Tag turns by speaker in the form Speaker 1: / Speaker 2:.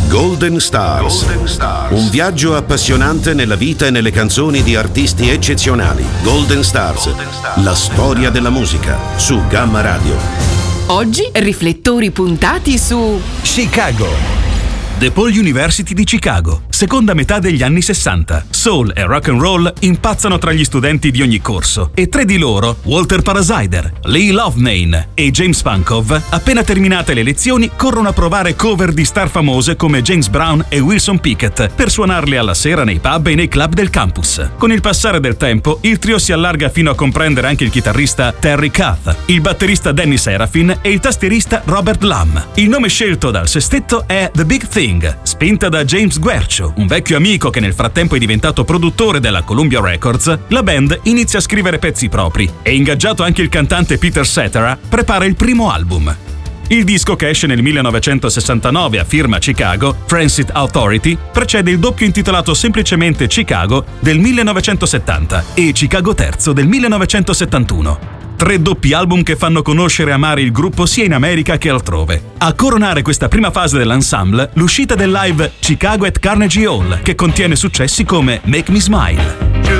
Speaker 1: Golden Stars. Un viaggio appassionante nella vita e nelle canzoni di artisti eccezionali. Golden Stars. La storia della musica su Gamma Radio.
Speaker 2: Oggi riflettori puntati su
Speaker 3: Chicago. DePaul University di Chicago, seconda metà degli anni 60. Soul e rock and roll impazzano tra gli studenti di ogni corso e tre di loro, Walter Parasider, Lee Loughnane e James Pankov, appena terminate le lezioni, corrono a provare cover di star famose come James Brown e Wilson Pickett per suonarle alla sera nei pub e nei club del campus. Con il passare del tempo, il trio si allarga fino a comprendere anche il chitarrista Terry Kath, il batterista Danny Serafin e il tastierista Robert Lamm. Il nome scelto dal sestetto è The Big Thing, spinta da James Guercio, un vecchio amico che nel frattempo è diventato produttore della Columbia Records. La band inizia a scrivere pezzi propri e, ingaggiato anche il cantante Peter Cetera, prepara il primo album. Il disco, che esce nel 1969 a firma Chicago, Transit Authority, precede il doppio intitolato semplicemente Chicago del 1970 e Chicago Terzo del 1971. Tre doppi album che fanno conoscere e amare il gruppo sia in America che altrove. A coronare questa prima fase dell'ensemble, l'uscita del live Chicago at Carnegie Hall, che contiene successi come Make Me Smile.